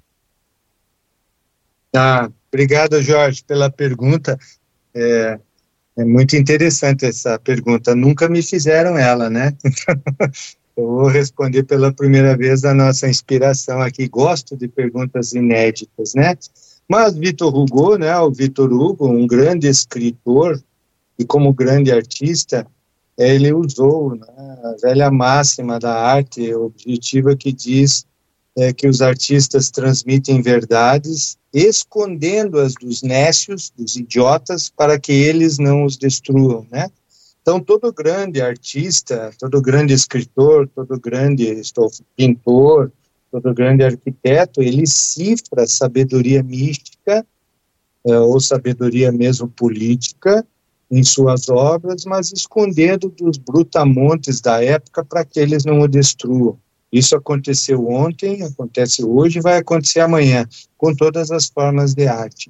Ah, obrigado, Jorge, pela pergunta. É, é muito interessante essa pergunta. Nunca me fizeram ela, né? Eu vou responder pela primeira vez a nossa inspiração aqui. Gosto de perguntas inéditas, né? Mas Victor Hugo, né, o Victor Hugo, um grande escritor e como grande artista, ele usou, né, a velha máxima da arte objetiva que diz é, que os artistas transmitem verdades, escondendo-as dos nécios, dos idiotas, para que eles não os destruam, né? Então, todo grande artista, todo grande escritor, todo grande pintor, todo grande arquiteto, ele cifra a sabedoria mística, é, ou sabedoria mesmo política, em suas obras, mas escondendo dos brutamontes da época para que eles não o destruam. Isso aconteceu ontem, acontece hoje e vai acontecer amanhã, com todas as formas de arte.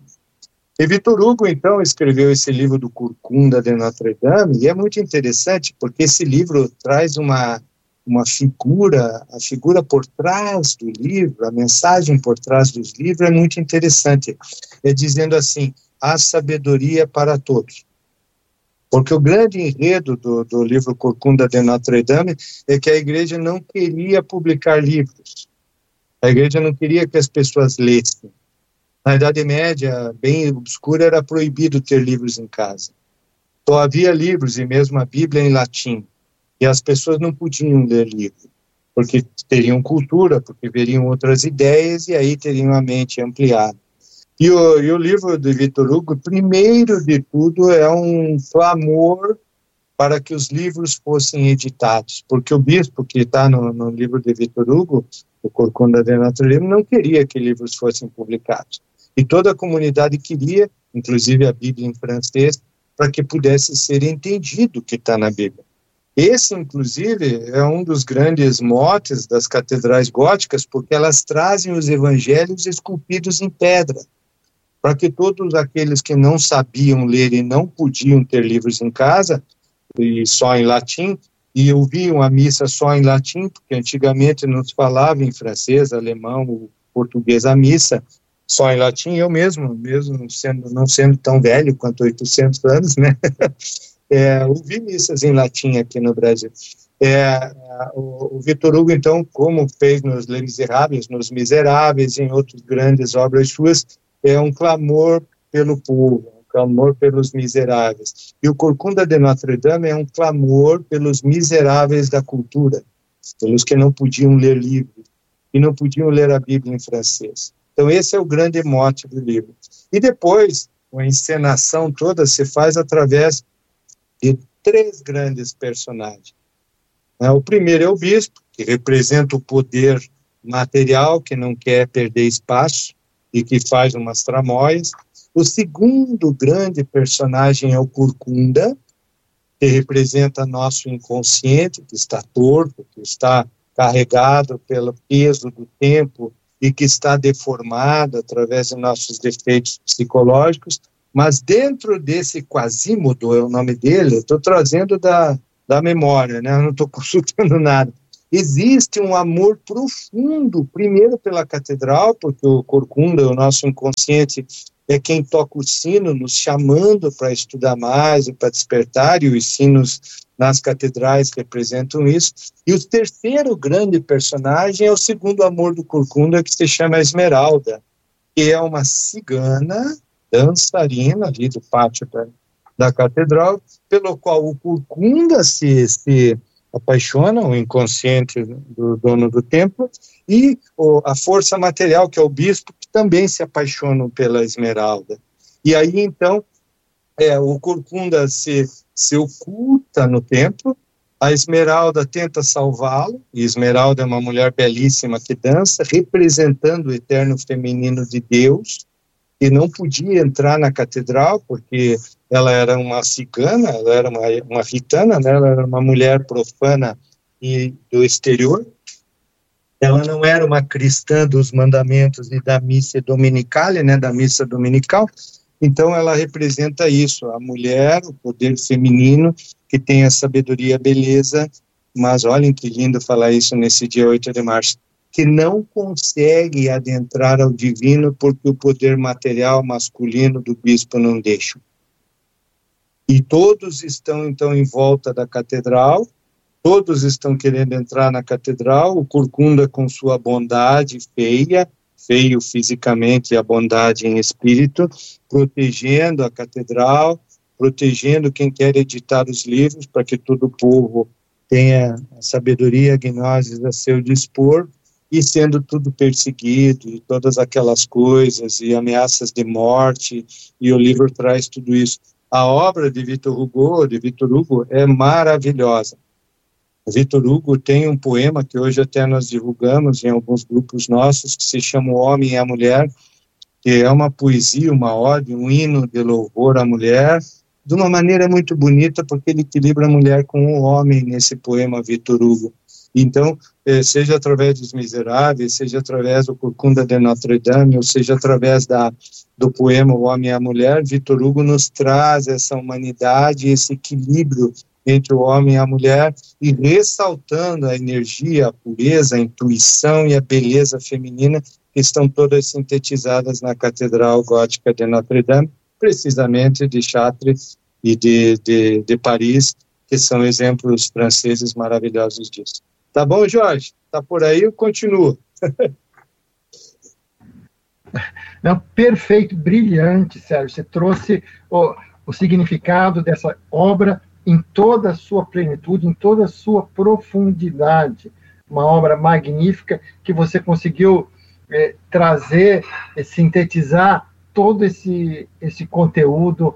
E Victor Hugo, então, escreveu esse livro do Corcunda de Notre-Dame, e é muito interessante, porque esse livro traz uma, uma figura, a figura por trás do livro, a mensagem por trás dos livros é muito interessante. É dizendo assim, há sabedoria para todos. Porque o grande enredo do, do livro Corcunda de Notre-Dame é que a igreja não queria publicar livros. A igreja não queria que as pessoas lessem. Na Idade Média, bem obscura, era proibido ter livros em casa. Só havia livros, e mesmo a Bíblia em latim. E as pessoas não podiam ler livro, porque teriam cultura, porque veriam outras ideias, e aí teriam a mente ampliada. E o, e o livro de Victor Hugo, primeiro de tudo, é um clamor para que os livros fossem editados, porque o bispo que está no, no livro de Victor Hugo, o Corcunda de Notre-Dame, não queria que livros fossem publicados. E toda a comunidade queria, inclusive a Bíblia em francês, para que pudesse ser entendido o que está na Bíblia. Esse, inclusive, é um dos grandes motes das catedrais góticas, porque elas trazem os evangelhos esculpidos em pedra, para que todos aqueles que não sabiam ler e não podiam ter livros em casa, e só em latim, e ouviam a missa só em latim, porque antigamente não se falava em francês, alemão, português a missa, só em latim. Eu mesmo, mesmo sendo, não sendo tão velho quanto oitocentos anos, né, é, ouvi missas em latim aqui no Brasil. É, o, o Victor Hugo, então, como fez nos Les Misérables, nos Miseráveis, em outras grandes obras suas, é um clamor pelo povo, um clamor pelos miseráveis. E o Corcunda de Notre-Dame é um clamor pelos miseráveis da cultura, pelos que não podiam ler livros, e não podiam ler a Bíblia em francês. Então esse é o grande mote do livro. E depois, a encenação toda se faz através de três grandes personagens. O primeiro é o bispo, que representa o poder material, que não quer perder espaço, e que faz umas tramóias. O segundo grande personagem é o Corcunda, que representa nosso inconsciente, que está torto, que está carregado pelo peso do tempo e que está deformado através de nossos defeitos psicológicos. Mas dentro desse Quasimodo, é o nome dele, eu estou trazendo da, da memória, né? Eu não estou consultando nada. Existe um amor profundo, primeiro pela catedral, porque o Corcunda, o nosso inconsciente, é quem toca o sino, nos chamando para estudar mais e para despertar, e os sinos nas catedrais representam isso. E o terceiro grande personagem é o segundo amor do Corcunda, que se chama Esmeralda, que é uma cigana, dançarina ali do pátio da, da catedral, pelo qual o Corcunda se, se apaixona, o inconsciente do dono do templo, e o, a força material, que é o bispo, que também se apaixonam pela Esmeralda. E aí, então, é, o Corcunda se, se oculta no templo, a Esmeralda tenta salvá-lo, e Esmeralda é uma mulher belíssima que dança, representando o eterno feminino de Deus, que não podia entrar na catedral, porque ela era uma cigana, ela era uma, uma gitana, né? Ela era uma mulher profana e do exterior. Ela não era uma cristã dos mandamentos e da missa dominical, né? Da missa dominical. Então ela representa isso, a mulher, o poder feminino, que tem a sabedoria e a beleza, mas olhem que lindo falar isso nesse dia oito de março, que não consegue adentrar ao divino porque o poder material masculino do bispo não deixa. E todos estão, então, em volta da catedral, todos estão querendo entrar na catedral, o Corcunda com sua bondade feia, feio fisicamente e a bondade em espírito, protegendo a catedral, protegendo quem quer editar os livros, para que todo o povo tenha a sabedoria e a gnose a seu dispor, e sendo tudo perseguido, e todas aquelas coisas, e ameaças de morte, e o livro traz tudo isso. A obra de Victor Hugo, de Victor Hugo é maravilhosa. Victor Hugo tem um poema que hoje até nós divulgamos em alguns grupos nossos, que se chama O Homem e a Mulher, que é uma poesia, uma ode, um hino de louvor à mulher, de uma maneira muito bonita, porque ele equilibra a mulher com o homem nesse poema Victor Hugo. Então, seja através dos Miseráveis, seja através do Corcunda de Notre Dame, ou seja através da, do poema O Homem e a Mulher, Victor Hugo nos traz essa humanidade, esse equilíbrio entre o homem e a mulher, e ressaltando a energia, a pureza, a intuição e a beleza feminina, que estão todas sintetizadas na Catedral Gótica de Notre Dame, precisamente de Chartres e de, de, de Paris, que são exemplos franceses maravilhosos disso. Tá bom, Jorge? Tá por aí? Eu continuo. Não, perfeito, brilhante, Sérgio. Você trouxe o, o significado dessa obra em toda a sua plenitude, em toda a sua profundidade. Uma obra magnífica que você conseguiu é, trazer, é, sintetizar todo esse, esse conteúdo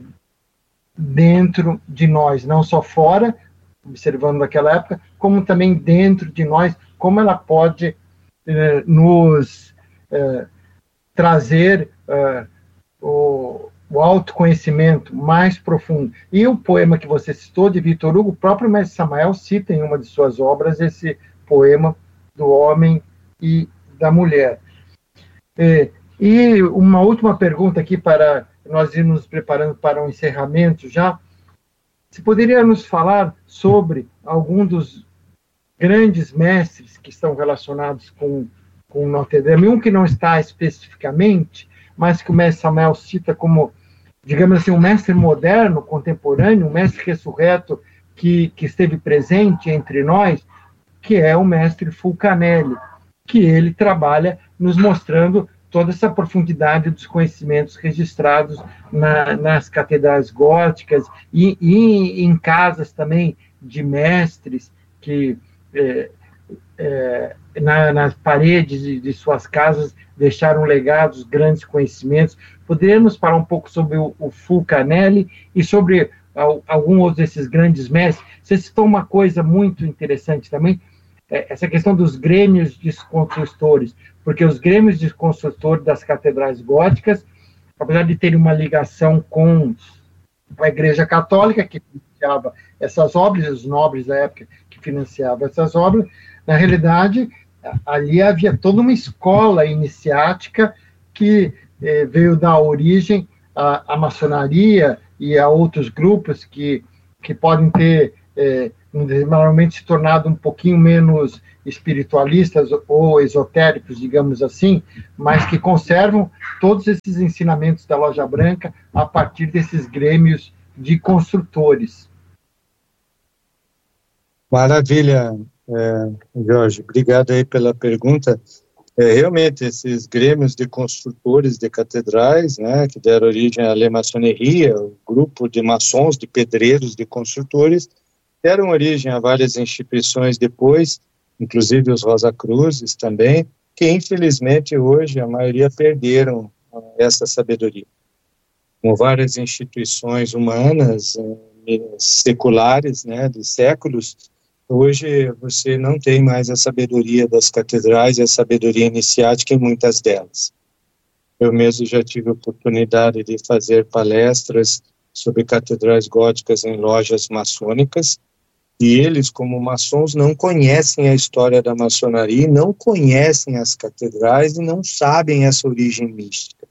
dentro de nós, não só fora, observando naquela época, como também dentro de nós, como ela pode eh, nos eh, trazer eh, o, o autoconhecimento mais profundo. E o poema que você citou, de Victor Hugo, o próprio Mestre Samael cita em uma de suas obras esse poema do homem e da mulher. Eh, e uma última pergunta aqui para nós irmos nos preparando para um encerramento já. Você poderia nos falar sobre algum dos grandes mestres que estão relacionados com, com Notre Dame, um que não está especificamente, mas que o mestre Samael cita como, digamos assim, um mestre moderno, contemporâneo, um mestre ressurreto que, que esteve presente entre nós, que é o mestre Fulcanelli, que ele trabalha nos mostrando toda essa profundidade dos conhecimentos registrados na, nas catedrais góticas e, e em casas também de mestres que é, é, na, nas paredes de, de suas casas deixaram legados, grandes conhecimentos. Poderíamos falar um pouco sobre o, o Fulcanelli e sobre algum outro desses grandes mestres? Você citou uma coisa muito interessante também, essa questão dos grêmios desconstrutores, porque os grêmios desconstrutores das catedrais góticas, apesar de terem uma ligação com a Igreja Católica, que financiava essas obras, os nobres da época que financiavam essas obras, na realidade, ali havia toda uma escola iniciática que eh, veio dar origem a, a maçonaria e a outros grupos que, que podem ter, é, normalmente, se tornado um pouquinho menos espiritualistas ou esotéricos, digamos assim, mas que conservam todos esses ensinamentos da Loja Branca a partir desses grêmios de construtores. Maravilha, é, Jorge, obrigado aí pela pergunta. É, realmente, esses grêmios de construtores de catedrais, né, que deram origem à maçoneria, o grupo de maçons, de pedreiros, de construtores, deram origem a várias instituições depois, inclusive os Rosa Cruzes também, que infelizmente hoje a maioria perderam essa sabedoria. Como várias instituições humanas, seculares, né, de séculos, hoje você não tem mais a sabedoria das catedrais e a sabedoria iniciática em muitas delas. Eu mesmo já tive a oportunidade de fazer palestras sobre catedrais góticas em lojas maçônicas, e eles, como maçons, não conhecem a história da maçonaria, não conhecem as catedrais e não sabem essa origem mística.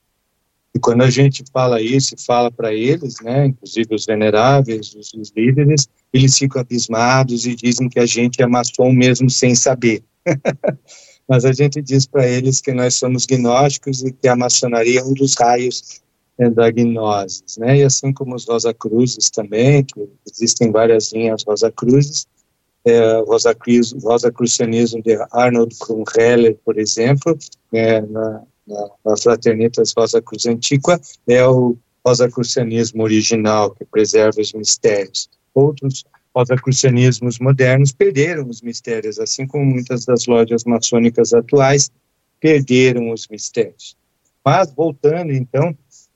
E quando a gente fala isso e fala para eles, né, inclusive os veneráveis, os, os líderes, eles ficam abismados e dizem que a gente é maçom mesmo sem saber. Mas a gente diz para eles que nós somos gnósticos e que a maçonaria é um dos raios é, da gnose, né? E assim como os Rosa Cruzes também, que existem várias linhas Rosa Cruzes, é, Rosa Cruz, Rosa Crucianismo de Arnold Krumheller, por exemplo, é, na Na, na Fraternitas Rosa Cruz Antiqua, é o rosacrucianismo original, que preserva os mistérios. Outros rosacrucianismos modernos perderam os mistérios, assim como muitas das lojas maçônicas atuais perderam os mistérios. Mas, voltando, então,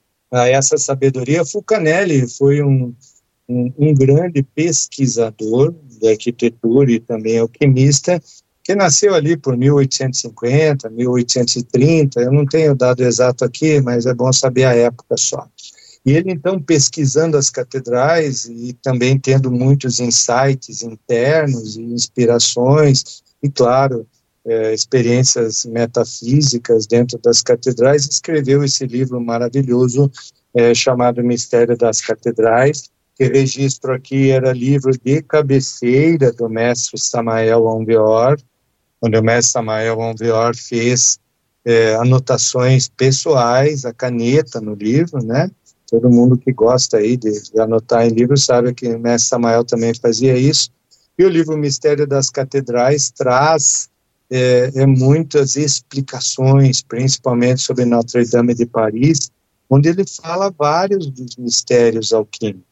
a essa sabedoria, Fulcanelli foi um, um, um grande pesquisador de arquitetura e também alquimista, que nasceu ali por mil oitocentos e cinquenta, mil oitocentos e trinta, eu não tenho o dado exato aqui, mas é bom saber a época só. E ele, então, pesquisando as catedrais e também tendo muitos insights internos e inspirações, e, claro, é, experiências metafísicas dentro das catedrais, escreveu esse livro maravilhoso é, chamado Mistério das Catedrais, que registro aqui era livro de cabeceira do mestre Samael Aun Weor, onde o mestre Samael Aun Weor fez é, anotações pessoais, a caneta no livro, né? Todo mundo que gosta aí de, de anotar em livro sabe que o mestre Samael também fazia isso. E o livro Mistério das Catedrais traz é, é, muitas explicações, principalmente sobre Notre-Dame de Paris, onde ele fala vários dos mistérios alquímicos,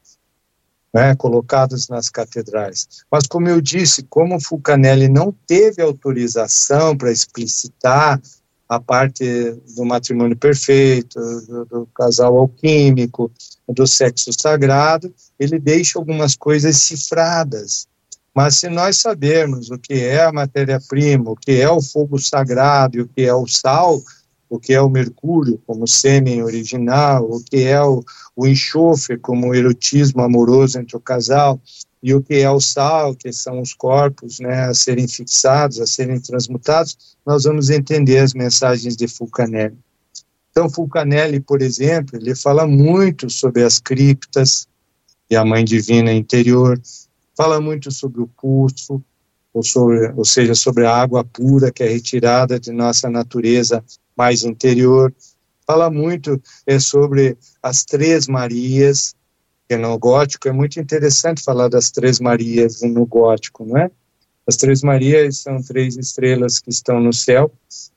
né, colocados nas catedrais. Mas, como eu disse, como Fulcanelli não teve autorização para explicitar a parte do matrimônio perfeito, do, do casal alquímico, do sexo sagrado, ele deixa algumas coisas cifradas. Mas se nós sabermos o que é a matéria-prima, o que é o fogo sagrado e o que é o sal, o que é o mercúrio como sêmen original, o que é o, o enxofre como erotismo amoroso entre o casal, e o que é o sal, que são os corpos, né, a serem fixados, a serem transmutados, nós vamos entender as mensagens de Fulcanelli. Então, Fulcanelli, por exemplo, ele fala muito sobre as criptas e a Mãe Divina interior, fala muito sobre o pulso, ou, sobre, ou seja, sobre a água pura que é retirada de nossa natureza mais interior, fala muito é, sobre as Três Marias, que no gótico é muito interessante falar das Três Marias no gótico, não é? As Três Marias são três estrelas que estão no céu,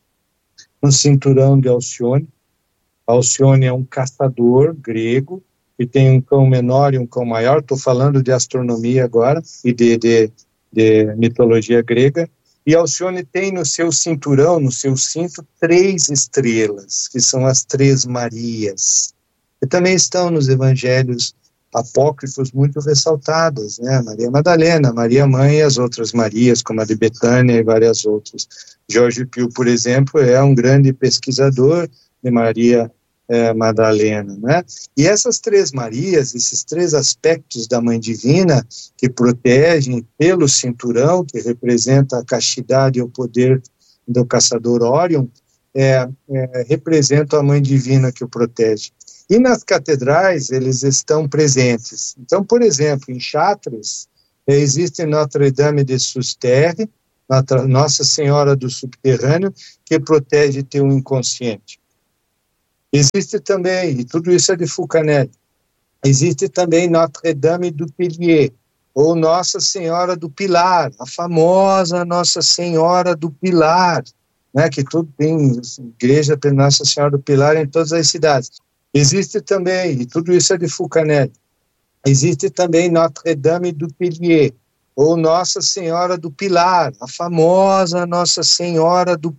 no cinturão de Alcione. Alcione é um caçador grego, que tem um cão menor e um cão maior, estou falando de astronomia agora, e de, de, de mitologia grega. E Alcione tem no seu cinturão, no seu cinto, três estrelas, que são as Três Marias. E também estão nos evangelhos apócrifos muito ressaltadas, né? Maria Madalena, Maria Mãe e as outras Marias, como a de Betânia e várias outras. Jorge Pio, por exemplo, é um grande pesquisador de Maria é, Madalena, né? E essas Três Marias, esses três aspectos da Mãe Divina que protegem pelo cinturão, que representa a castidade e o poder do caçador Órion, é, é, representam a Mãe Divina que o protege. E nas catedrais eles estão presentes. Então, por exemplo, em Chartres, existe Notre-Dame de Sousterre, Nossa Senhora do Subterrâneo, que protege teu inconsciente. Existe também, e tudo isso é de Fulcanelli, existe também Notre-Dame du Pilier, ou Nossa Senhora do Pilar, a famosa Nossa Senhora do Pilar, né, que tudo tem igreja para Nossa Senhora do Pilar em todas as cidades. Existe também, e tudo isso é de Fulcanelli, existe também Notre-Dame du Pilier, ou Nossa Senhora do Pilar, a famosa Nossa Senhora do